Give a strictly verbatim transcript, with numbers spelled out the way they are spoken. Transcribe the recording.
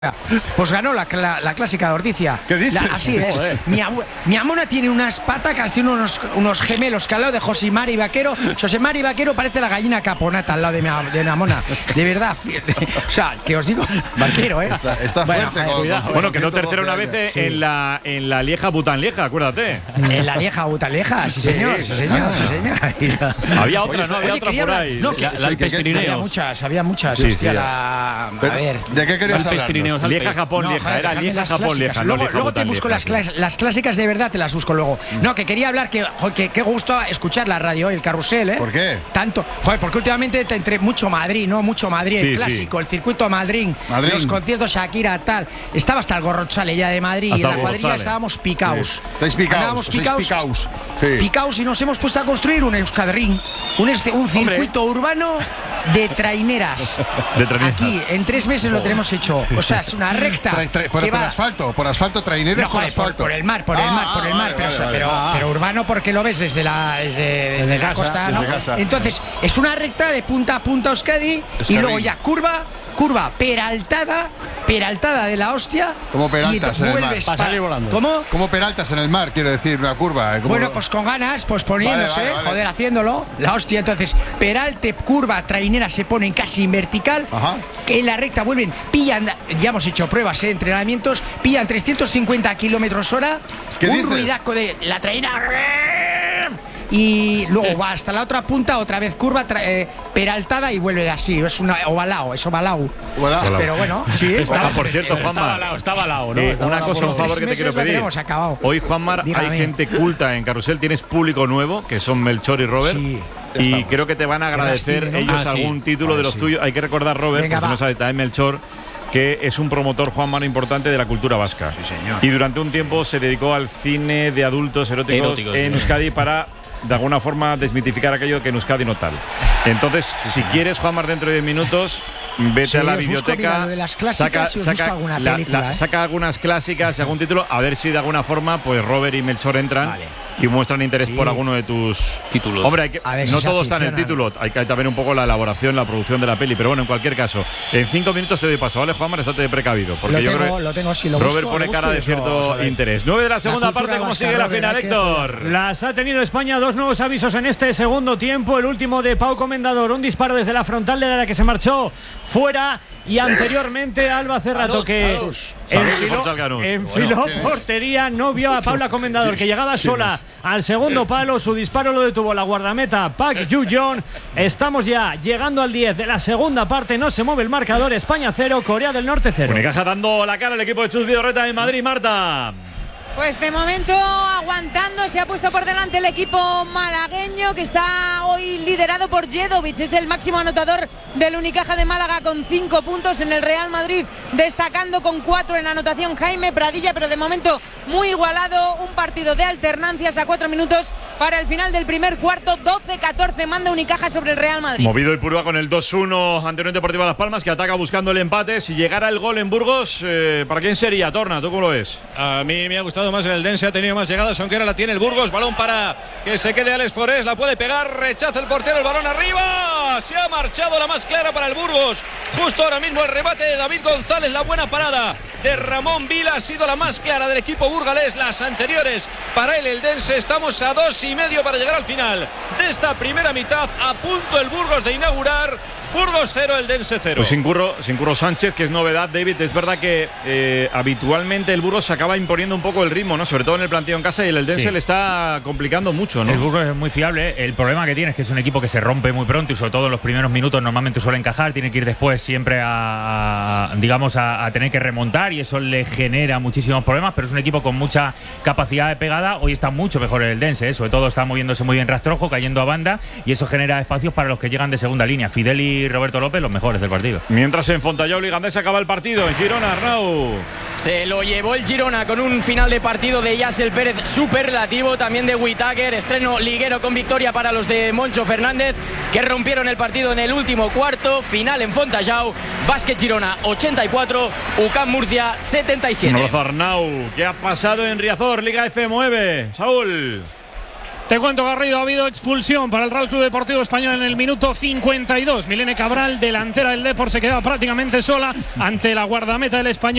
Pues ganó la, la, la clásica de Ordizia. ¿Qué dices? La, así es. Mi, mi amona tiene unas patacas, tiene unos, unos gemelos que al lado de José Mari Vaquero. José Mari Vaquero parece la gallina caponata al lado de mi, de mi amona. De verdad. O sea, que os digo, Vaquero, ¿eh? Está, está bueno, fuerte. Con, con, bueno, quedó tercero una vez sí. en la en la Lieja Bután Lieja, acuérdate. En la Lieja Bután Lieja, sí señor, sí, sí señor, sí señor. Había otra, ¿no? Había Oye, otra por ahí. No, que, la, la Alpes Pirineos. Había muchas, había muchas. Sí, hostia, sí, la, a Pero, ver. ¿de qué querías hablar? Lieja Japón No, Lieja, joder, era déjame Lieja las Japón clásicas. Lieja. Luego, no Lieja, luego te Bután, busco Lieja, las, sí. clas las clásicas de verdad, te las busco luego. Mm. No, que quería hablar que, joder, que qué gusto escuchar la radio, el carrusel, ¿eh? ¿Por qué? Tanto, joder, porque últimamente te entre mucho Madrid, ¿no? Mucho Madrid, Sí, el clásico, sí. el circuito Madrid, Madrid, los conciertos Shakira, tal. Estaba hasta el Gorrochale ya de Madrid, Hasta y en la el cuadrilla Gorrochale. estábamos picaos. Sí. Estáis picaos. Andábamos picaos. picaos. Sí. Picaos y nos hemos puesto a construir un Euskadring, un, este, un circuito Hombre. urbano de traineras. De traineras. Aquí, en tres meses lo tenemos hecho. O sea, es una recta. Tra tra por, que por va, asfalto, por asfalto, traineros no, por joder, por, asfalto. por el mar, por el Ah, mar, por el ah, mar, vale, pero, vale, vale. pero, Ah. pero urbano porque lo ves desde la, desde, desde, Desde la casa, costa, desde ¿no? casa. Entonces, es una recta de punta a punta Euskadi, Euskadi. y luego ya curva, curva peraltada, peraltada de la hostia. Como Peraltas y en el mar. vuelves Pa' salir volando. ¿Cómo? Como Peraltas en el mar, quiero decir, una curva. ¿eh? Como Bueno, lo- pues con ganas, pues poniéndose, Vale, vale, vale. joder, haciéndolo, la hostia. Entonces, peralte, curva, trainera se ponen casi en vertical, Ajá. que en la recta vuelven, pillan, ya hemos hecho pruebas, ¿eh? Entrenamientos, pillan trescientos cincuenta kilómetros hora, ¿Qué un dices? ruidaco de la trainera. Y luego va hasta la otra punta, otra vez curva, eh, peraltada y vuelve así. Es una ovalao, es ovalao. Voilà. Pero bueno, sí. Ah, por cierto, Estaba Juanma, al lado, estaba al lado, ¿no? eh, Estaba una al lado cosa, por un favor tres que te meses quiero lo pedir. tenemos acabado. Hoy, Juanmar, Dígame. hay gente culta en Carrusel. Tienes público nuevo, que son Melchor y Robert. Sí. Y estamos. creo que te van a Que agradecer las tiene, ¿no? ellos Ah, sí. algún título A de ver, los sí. tuyos. Hay que recordar, Robert, Venga, porque va. no sabes, también Melchor, que es un promotor, Juanmar, importante de la cultura vasca. Sí, señor. Y durante un tiempo se dedicó al cine de adultos eróticos, Eróticos, en sí. Euskadi para, de alguna forma, desmitificar aquello que en Euskadi no tal. Entonces, si quieres, Juanmar, dentro de diez minutos, vete Sí, a la os busco, biblioteca, mira, lo de las clásicas y os busco alguna la- película, la- ¿eh? saca algunas clásicas y algún título, a ver si de alguna forma, pues Robert y Melchor entran Vale. y muestran interés Sí. por alguno de tus Títulos. Hombre, hay que, A ver si no se todo está en el aficionan. título, hay que hay también un poco la elaboración, la producción de la peli, pero bueno, en cualquier caso, en cinco minutos te doy paso, ¿vale, Juanmar? Estate precavido, porque Lo yo tengo, creo que lo tengo, sí, lo Robert busco, pone lo cara busco y de os cierto lo- os lo doy. interés. nueve de la segunda cultura parte, ¿cómo vasca, sigue la Robert, final, hay que Héctor? Las ha tenido España, dos nuevos avisos en este segundo tiempo. El último de Pau Comendador, un disparo desde la frontal de la que se marchó fuera. Y anteriormente Alba Cerrato, que Salud, enfiló, Forza Alcanut. enfiló Bueno, ¿quién es? portería, no vio a Paula Comendador, que llegaba sola al segundo palo. Su disparo lo detuvo la guardameta Park Ju-yeon. Estamos ya llegando al diez de la segunda parte. No se mueve el marcador. España cero, Corea del Norte cero. Unicaja dando la cara al equipo de Chus Vidorreta en Madrid, Marta. Pues de momento aguantando, se ha puesto por delante el equipo malagueño, que está hoy liderado por Jedovic, es el máximo anotador del Unicaja de Málaga con cinco puntos. En el Real Madrid destacando con cuatro en anotación Jaime Pradilla, pero de momento muy igualado, un partido de alternancias a cuatro minutos para el final del primer cuarto. Doce catorce manda Unicaja sobre el Real Madrid. Movido el Purúa con el dos uno ante Unión Deportiva Las Palmas, que ataca buscando el empate. Si llegara el gol en Burgos, eh, ¿para quién sería? Torna, ¿tú cómo lo ves? A mí me ha gustado más el Eldense, ha tenido más llegadas, aunque ahora la tiene el Burgos. Balón para que se quede Alex Forés, la puede pegar, rechaza el portero, el balón arriba. Se ha marchado la más clara para el Burgos. Justo ahora mismo el remate de David González, la buena parada de Ramón Vila ha sido la más clara del equipo burgalés. Las anteriores para el Eldense. Estamos a dos y medio para llegar al final de esta primera mitad. A punto el Burgos de inaugurar. Burgos cero, Eldense cero. Pues sin Curro, sin Curro Sánchez, que es novedad, David. Es verdad que eh, habitualmente el Burgos se acaba imponiendo un poco el ritmo, ¿no? Sobre todo en el planteo en casa, y el Eldense Sí. le está complicando mucho, ¿no? El Burgos es muy fiable. El problema que tiene es que es un equipo que se rompe muy pronto y sobre todo en los primeros minutos normalmente suele encajar. Tiene que ir después siempre a, a, digamos, a, a tener que remontar y eso le genera muchísimos problemas. Pero es un equipo con mucha capacidad de pegada. Hoy está mucho mejor el Eldense, ¿eh? Sobre todo está moviéndose muy bien Rastrojo, cayendo a banda y eso genera espacios para los que llegan de segunda línea. Fidel y Roberto López, los mejores del partido. Mientras en Fontallao Ligandés acaba el partido. En Girona, Arnau. Se lo llevó el Girona con un final de partido de Yasel Pérez superlativo, también de Whittaker, estreno liguero con victoria para los de Moncho Fernández, que rompieron el partido en el último cuarto. Final en Fontallao, Básquet Girona ochenta y cuatro, U C A M Murcia setenta y siete. Un abrazo, Arnau. ¿Qué ha pasado en Riazor? Liga F nueve. Saúl. Te cuento, Garrido, ha habido expulsión para el Real Club Deportivo Español en el minuto cincuenta y dos. Milene Cabral, delantera del Depor, se quedaba prácticamente sola ante la guardameta del Español.